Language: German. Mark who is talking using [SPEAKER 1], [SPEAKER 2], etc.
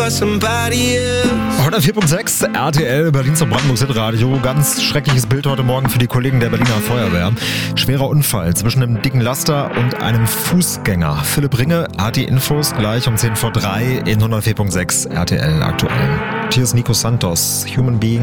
[SPEAKER 1] by somebody else.
[SPEAKER 2] 104.6 RTL, Berlin zum Brandenburg-Hit-Radio. Ganz schreckliches Bild heute Morgen für die Kollegen der Berliner Feuerwehr. Schwerer Unfall zwischen einem dicken Laster und einem Fußgänger. Philipp Ringe hat die Infos gleich um 10 vor 3 in 104.6 RTL aktuell. Hier ist Nico Santos, Human Being.